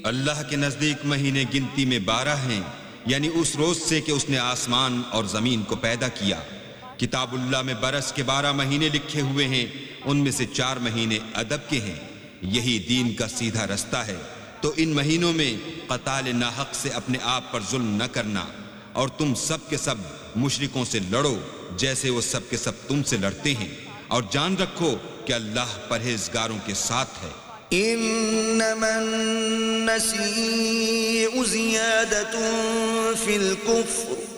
अल्लाह के नजदीक महीने गिनती में 12 हैं, यानी उस रोज से कि उसने आसमान और जमीन को पैदा किया। किताबुल्लाह में बरस के 12 महीने लिखे हुए हैं, उनमें से 4 महीने अदब के हैं। यही दीन का सीधा रास्ता है। तो इन महीनों में कताल नाहक से अपने आप पर जुल्म न करना, और तुम सब के सब मुशरिकों से लड़ो जैसे वो सब के सब तुमसे लड़ते हैं, और जान रखो कि अल्लाह परहेजगारों के साथ है। इन्नमन नसीउ ज़ियादतुन फिल कुफ्र